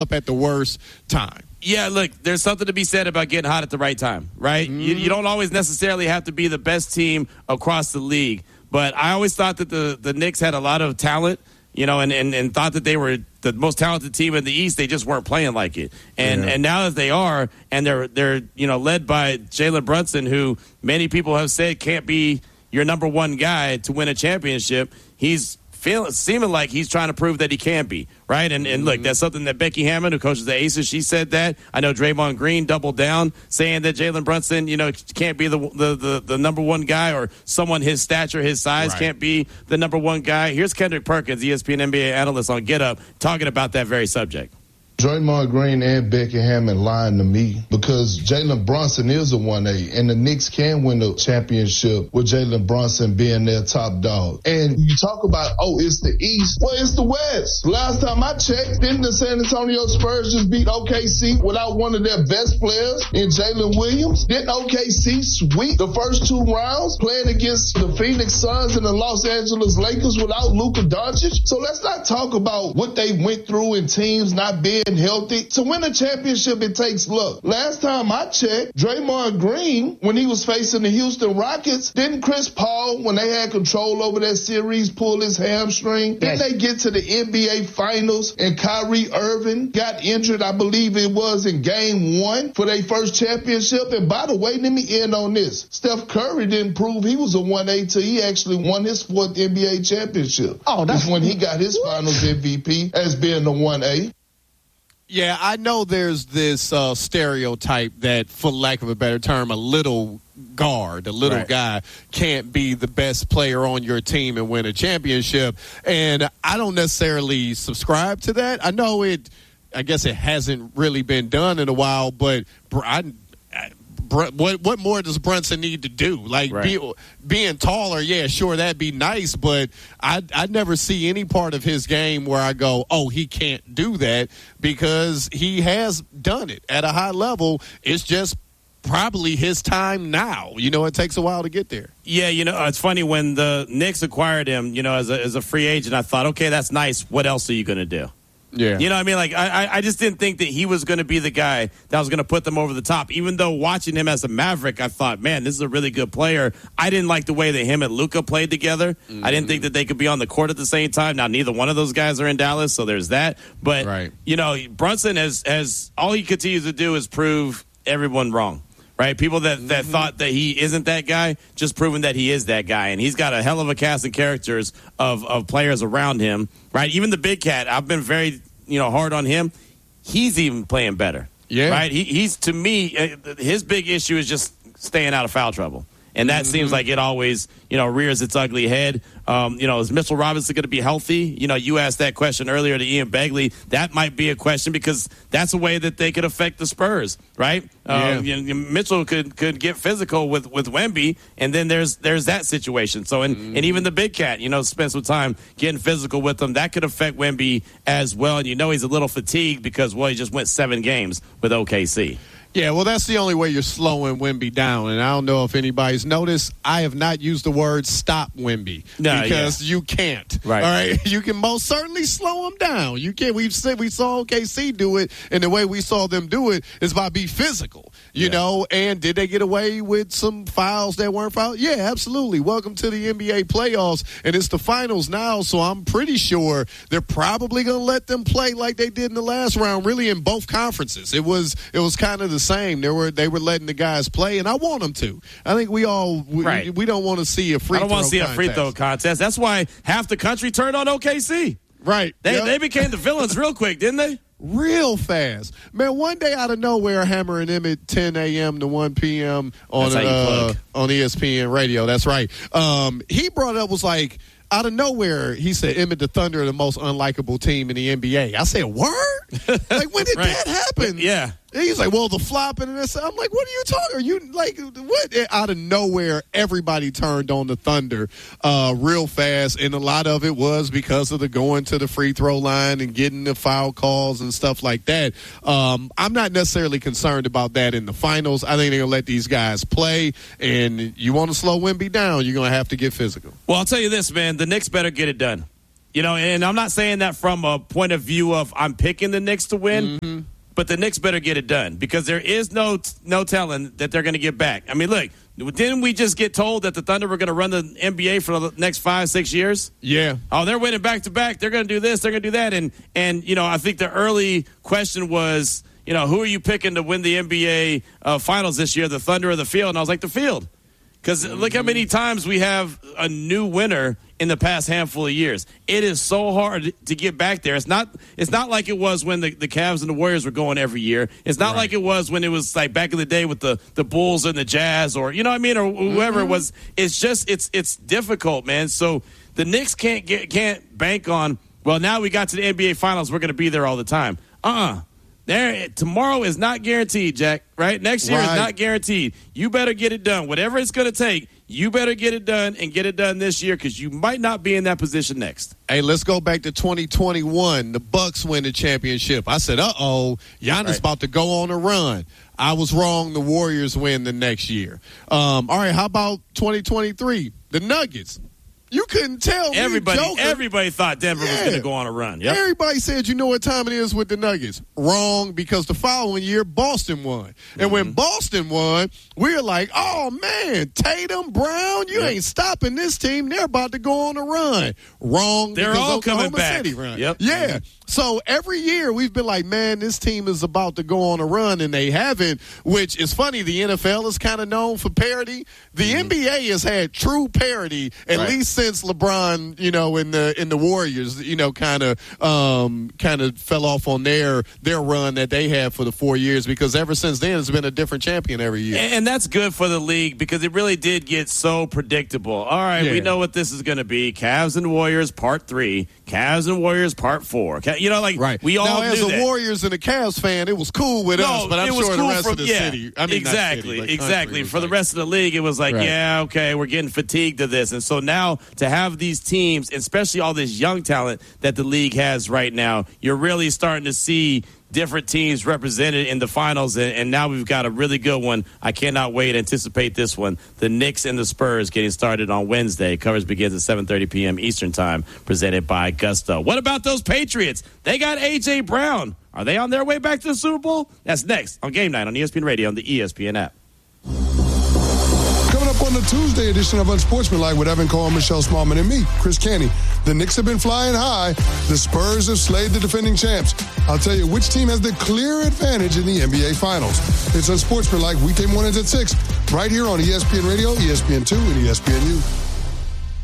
up at the worst time. Yeah, look, there's something to be said about getting hot at the right time, right? Mm-hmm. You don't always necessarily have to be the best team across the league. But I always thought that the Knicks had a lot of talent, and thought that they were the most talented team in the East. They just weren't playing like it. And now that they are, and they're led by Jalen Brunson, who many people have said can't be your number one guy to win a championship, he's seeming like he's trying to prove that he can be, right? And look, that's something that Becky Hammond, who coaches the Aces, she said that. I know Draymond Green doubled down, saying that Jalen Brunson, can't be the number one guy, or someone his stature, his size can't be the number one guy. Here's Kendrick Perkins, ESPN NBA analyst on Get Up, talking about that very subject. Draymond Green and Becky Hammond lying to me, because Jalen Brunson is a 1A, and the Knicks can win the championship with Jalen Brunson being their top dog. And you talk about, it's the East. Well, it's the West. Last time I checked, didn't the San Antonio Spurs just beat OKC without one of their best players in Jalen Williams? Didn't OKC sweep the first two rounds playing against the Phoenix Suns and the Los Angeles Lakers without Luka Doncic? So let's not talk about what they went through in teams not being healthy. To win a championship, it takes luck. Last time I checked, Draymond Green, when he was facing the Houston Rockets, didn't Chris Paul, when they had control over that series, pull his hamstring? Didn't they get to the NBA Finals and Kyrie Irving got injured, I believe it was in Game 1 for their first championship? And by the way, let me end on this. Steph Curry didn't prove he was a 1A till he actually won his fourth NBA championship. That's when he got his Finals MVP as being the 1A. Yeah, I know there's this stereotype that, for lack of a better term, a little guard, a little guy can't be the best player on your team and win a championship. And I don't necessarily subscribe to that. I know I guess it hasn't really been done in a while, but what more does Brunson need to do? Like, being taller, yeah, sure, that'd be nice, but I'd never see any part of his game where I go, he can't do that, because he has done it at a high level. It's just probably his time now. It takes a while to get there. Yeah, it's funny, when the Knicks acquired him, as a free agent, I thought, okay, that's nice. What else are you going to do? Yeah. You know what I mean? Like, I just didn't think that he was going to be the guy that was going to put them over the top. Even though watching him as a Maverick, I thought, man, this is a really good player. I didn't like the way that him and Luka played together. Mm-hmm. I didn't think that they could be on the court at the same time. Now, neither one of those guys are in Dallas, so there's that. But, Brunson has all he continues to do is prove everyone wrong. Right? People that thought that he isn't that guy, just proving that he is that guy. And he's got a hell of a cast of characters of players around him, right? Even the Big Cat, I've been very, hard on him. He's even playing better. Yeah. Right? He's, to me, his big issue is just staying out of foul trouble. And that seems like it always, rears its ugly head. Is Mitchell Robinson going to be healthy? You asked that question earlier to Ian Begley. That might be a question, because that's a way that they could affect the Spurs, right? Mitchell could get physical with Wemby, and then there's that situation. So, and even the Big Cat, spend some time getting physical with him. That could affect Wemby as well. And he's a little fatigued because, he just went 7 games with OKC. Yeah, well, that's the only way you're slowing Wemby down. And I don't know if anybody's noticed, I have not used the word stop Wemby, because you can't. Right. All right. You can most certainly slow him down. You can't. We saw OKC do it, and the way we saw them do it is by being physical, you know. And did they get away with some fouls that weren't fouls? Yeah, absolutely. Welcome to the NBA playoffs, and it's the finals now, so I'm pretty sure they're probably going to let them play like they did in the last round, really, in both conferences. It was kind of the same. They were letting the guys play, and I want them to. I think we don't want to see a free throw contest. I don't want to see a free throw contest. That's why half the country turned on OKC. Right. They became the villains real quick, didn't they? Real fast. Man, one day out of nowhere, Hammer and Emmett, 10 a.m. to 1 p.m. on ESPN radio. That's right. He brought it up, was like, out of nowhere, he said, Emmett, the Thunder are the most unlikable team in the NBA. I said, word? Like, when did that happen? Yeah. And he's like, well, the flopping and this. I'm like, what are you talking? Are you like, what? Out of nowhere, everybody turned on the Thunder real fast. And a lot of it was because of the going to the free throw line and getting the foul calls and stuff like that. I'm not necessarily concerned about that in the finals. I think they're going to let these guys play. And you want to slow Wemby down, you're going to have to get physical. Well, I'll tell you this, man. The Knicks better get it done. You know, and I'm not saying that from a point of view of I'm picking the Knicks to win, but the Knicks better get it done because there is no telling that they're going to get back. I mean, look, didn't we just get told that the Thunder were going to run the NBA for the next 5-6 years? Yeah. Oh, they're winning back-to-back. They're going to do this. They're going to do that. And you know, I think the early question was, you know, who are you picking to win the NBA Finals this year, the Thunder or the Field? And I was like, the Field. Because look how many times we have a new winner in the past handful of years. It is so hard to get back there. It's not like it was when the Cavs and the Warriors were going every year. It's not like it was when it was like back in the day with the Bulls and the Jazz or, you know what I mean, or whoever it was. It's just it's difficult, man. So the Knicks can't bank on, well, now we got to the NBA Finals, we're going to be there all the time. Tomorrow is not guaranteed, Jack, right? Next year is not guaranteed. You better get it done. Whatever it's going to take, you better get it done and get it done this year because you might not be in that position next. Hey, let's go back to 2021. The Bucks win the championship. I said, Giannis about to go on a run. I was wrong. The Warriors win the next year. All right, how about 2023? The Nuggets. You couldn't tell me. Everybody thought Denver was going to go on a run. Yep. Everybody said, you know what time it is with the Nuggets. Wrong, because the following year, Boston won. And when Boston won, we were like, oh, man, Tatum, Brown, you ain't stopping this team. They're about to go on a run. Wrong. They're all coming back. City run. Yep. Yeah. So every year we've been like, man, this team is about to go on a run, and they haven't, which is funny. The NFL is kind of known for parity. The NBA has had true parity, at least since LeBron, you know, in the Warriors, you know, kind of fell off on their run that they had for the 4 years, because ever since then it's been a different champion every year. And that's good for the league because it really did get so predictable. All right, we know what this is going to be. Cavs and Warriors Part 3, Cavs and Warriors Part 4. You know, like we all now, knew as a that. Warriors and a Cavs fan, it was cool with us, but I'm sure the rest of the city. I mean, exactly. For the rest of the league, it was like, okay, we're getting fatigued of this. And so now to have these teams, especially all this young talent that the league has right now, you're really starting to see different teams represented in the finals, and now we've got a really good one. I cannot wait to anticipate this one. The Knicks and the Spurs getting started on Wednesday. Coverage begins at 7:30 p.m. Eastern Time, presented by Gusto. What about those Patriots? They got A.J. Brown. Are they on their way back to the Super Bowl? That's next on Game Night on ESPN Radio and the ESPN app. Coming up on the Tuesday edition of Unsportsmanlike with Evan Cohen, Michelle Smallman, and me, Chris Canty. The Knicks have been flying high. The Spurs have slayed the defending champs. I'll tell you which team has the clear advantage in the NBA Finals. It's Unsportsmanlike weekday mornings at 6, right here on ESPN Radio, ESPN2, and ESPNU.